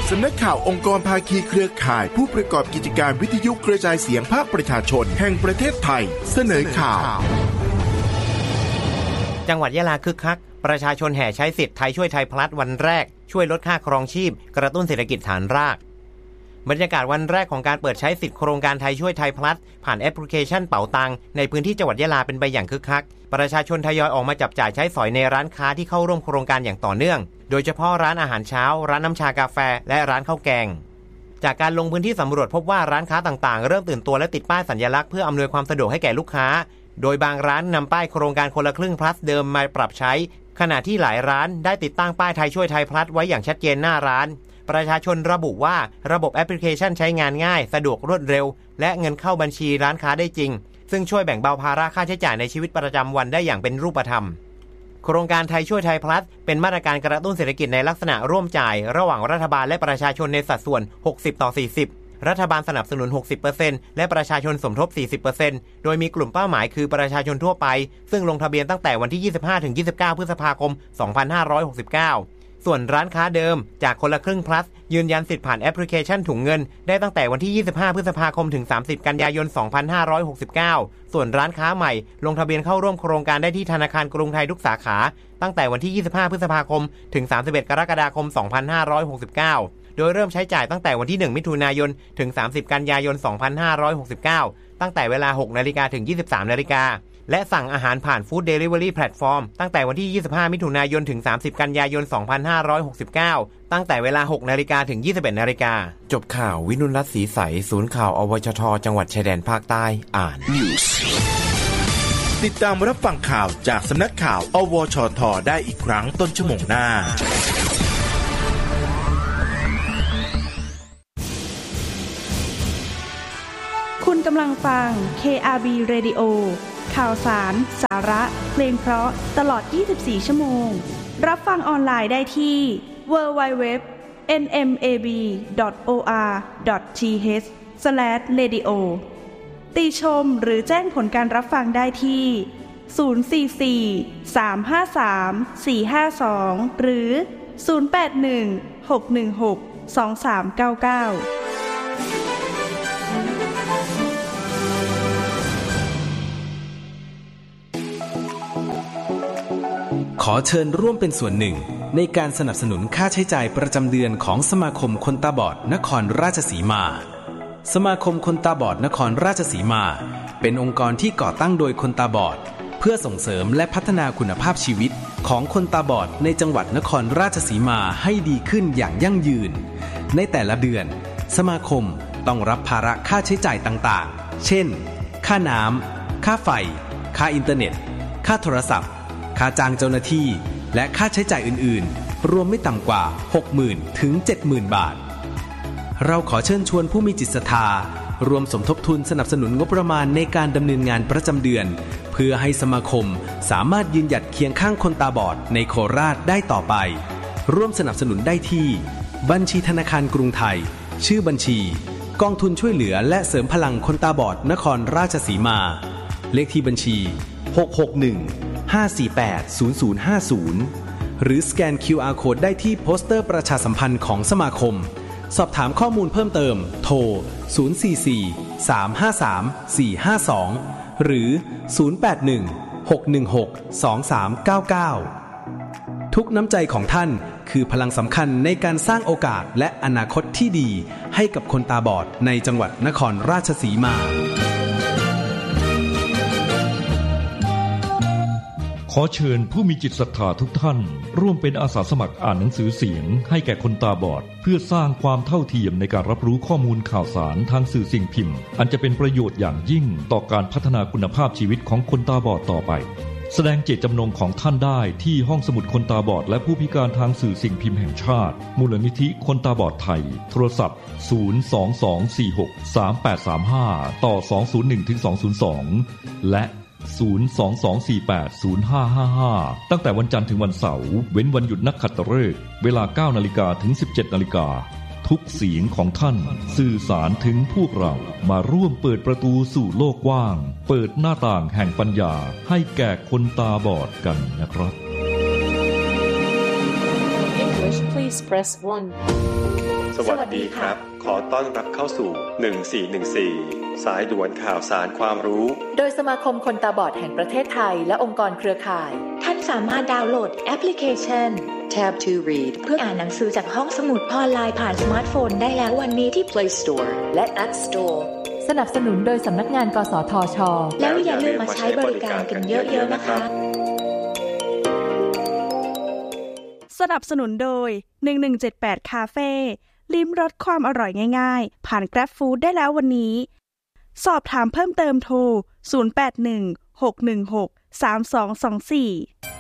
สำนักข่าวองค์กรภาคีเครือข่ายผู้ประกอบกิจการวิทยุกระจายเสียงภาคประชาชนแห่งประเทศไทยเสนอข่าวจังหวัดยะลาคึกคักประชาชนแห่ใช้สิทธิ์ไทยช่วยไทยพลัสวันแรกช่วยลดค่าครองชีพกระตุ้นเศรษฐกิจฐานรากบรรยากาศวันแรกของการเปิดใช้สิทธิ์โครงการไทยช่วยไทยพลัสผ่านแอปพลิเคชันเป๋าตังในพื้นที่จังหวัดยะลาเป็นไปอย่างคึกคักประชาชนทยอยออกมาจับจ่ายใช้สอยในร้านค้าที่เข้าร่วมโครงการอย่างต่อเนื่องโดยเฉพาะร้านอาหารเช้าร้านน้ำชากาแฟและร้านข้าวแกงจากการลงพื้นที่สำรวจพบว่าร้านค้าต่างๆเริ่มตื่นตัวและติดป้ายสัญลักษณ์เพื่ออำนวยความสะดวกให้แก่ลูกค้าโดยบางร้านนำป้ายโครงการคนละครึ่งพลัสเดิมมาปรับใช้ขณะที่หลายร้านได้ติดตั้งป้ายไทยช่วยไทยพลัสไว้อย่างชัดเจนหน้าร้านประชาชนระบุว่าระบบแอปพลิเคชันใช้งานง่ายสะดวกรวดเร็วและเงินเข้าบัญชีร้านค้าได้จริงซึ่งช่วยแบ่งเบาภาระค่าใช้จ่ายในชีวิตประจำวันได้อย่างเป็นรูปธรรมโครงการไทยช่วยไทยพลัสเป็นมาตรการกระตุ้นเศรษฐกิจในลักษณะร่วมจ่ายระหว่างรัฐบาลและประชาชนในสัดส่วน60-40รัฐบาลสนับสนุน 60% และประชาชนสมทบ 40% โดยมีกลุ่มเป้าหมายคือประชาชนทั่วไปซึ่งลงทะเบียนตั้งแต่วันที่ 25-29 พฤษภาคม 2569 ส่วนร้านค้าเดิมจากคนละครึ่ง plus ยืนยันสิทธิ์ผ่านแอปพลิเคชันถุงเงินได้ตั้งแต่วันที่ 25 พฤษภาคม ถึง 30 กันยายน 2569 ส่วนร้านค้าใหม่ลงทะเบียนเข้าร่วมโครงการได้ที่ธนาคารกรุงไทยทุกสาขาตั้งแต่วันที่ 25 พฤษภาคม ถึง 31 กรกฎาคม 2569โดยเริ่มใช้จ่ายตั้งแต่วันที่ 1 มิถุนายน ถึง 30 กันยายน 2569 ตั้งแต่เวลา 6 นาฬิกาถึง 23 นาฬิกาและสั่งอาหารผ่านฟู้ดเดลิเวอรี่แพลตฟอร์มตั้งแต่วันที่ 25 มิถุนายน ถึง 30 กันยายน 2569 ตั้งแต่เวลา 6 นาฬิกาถึง 21 นาฬิกาจบข่าววินุลรัตน์ศรีใสศูนย์ข่าวอวชทจังหวัดชายแดนภาคใต้อ่านติดตามรับฟังข่าวจากสำนักข่าวอวชทได้อีกครั้งต้นชั่วโมงหน้าคุณกำลังฟัง KRB Radio ข่าวสารสาระเพลงเพราะตลอด24ชั่วโมงรับฟังออนไลน์ได้ที่ www.nmab.or.th/radio ติชมหรือแจ้งผลการรับฟังได้ที่044-353-452หรือ081-616-2399 ขอเชิญร่วมเป็นส่วนหนึ่งในการสนับสนุนค่าใช้จ่ายประจำเดือนของสมาคมคนตาบอดนครราชสีมาสมาคมคนตาบอดนครราชสีมาเป็นองค์กรที่ก่อตั้งโดยคนตาบอดเพื่อส่งเสริมและพัฒนาคุณภาพชีวิตของคนตาบอดในจังหวัดนครราชสีมาให้ดีขึ้นอย่างยั่งยืนในแต่ละเดือนสมาคมต้องรับภาระค่าใช้จ่ายต่างๆเช่นค่าน้ำค่าไฟค่าอินเทอร์เน็ตค่าโทรศัพท์ค่าจ้างเจ้าหน้าที่และค่าใช้จ่ายอื่นๆรวมไม่ต่ำกว่า 60,000 ถึง 70,000 บาทเราขอเชิญชวนผู้มีจิตศรัทธารวมสมทบทุนสนับสนุนงบประมาณในการดำเนินงานประจำเดือนเพื่อให้สมาคมสามารถยืนหยัดเคียงข้างคนตาบอดในโคราชได้ต่อไปร่วมสนับสนุนได้ที่บัญชีธนาคารกรุงไทยชื่อบัญชีกองทุนช่วยเหลือและเสริมพลังคนตาบอดนครราชสีมาเลขที่บัญชี661-548-0050หรือสแกน QR Code ได้ที่โปสเตอร์ประชาสัมพันธ์ของสมาคมสอบถามข้อมูลเพิ่มเติมโทร044-353-452หรือ081-616-2399ทุกน้ำใจของท่านคือพลังสำคัญในการสร้างโอกาสและอนาคตที่ดีให้กับคนตาบอดในจังหวัดนครราชสีมาขอเชิญผู้มีจิตศรัทธาทุกท่านร่วมเป็นอาสาสมัครอ่านหนังสือเสียงให้แก่คนตาบอดเพื่อสร้างความเท่าเทียมในการรับรู้ข้อมูลข่าวสารทางสื่อสิ่งพิมพ์อันจะเป็นประโยชน์อย่างยิ่งต่อการพัฒนาคุณภาพชีวิตของคนตาบอดต่อไปแสดงเจตจำนงของท่านได้ที่ห้องสมุดคนตาบอดและผู้พิการทางสื่อสิ่งพิมพ์แห่งชาติมูลนิธิคนตาบอดไทยโทรศัพท์022463835ต่อ201-202และ022480555ตั้งแต่วันจันทร์ถึงวันเสาร์เว้นวันหยุดนักขัตฤกษ์เวลา 9 นาฬิกาถึง 17 นาฬิกาทุกเสียงของท่านสื่อสารถึงพวกเรามาร่วมเปิดประตูสู่โลกกว้างเปิดหน้าต่างแห่งปัญญาให้แก่คนตาบอดกันนะครับ English please press 1 สวัสดีครับ ขอต้อนรับเข้าสู่1414สายด่วนข่าวสารความรู้โดยสมาคมคนตาบอดแห่งประเทศไทยและองค์กรเครือข่ายท่านสามารถดาวน์โหลดแอปพลิเคชัน Tab to Read เพื่ออ่านหนังสือจากห้องสมุดออนไลน์ผ่านสมาร์ทโฟนได้แล้ววันนี้ที่ Play Store และ App Store สนับสนุนโดยสำนักงานกสทช. แล้วอย่าลืมมาใช้บริการกันเยอะๆนะคะสนับสนุนโดย1178คาเฟ่ลิ้มรสความอร่อยง่ายๆผ่าน Grab Food ได้แล้ววันนี้สอบถามเพิ่มเติมโทร0816163224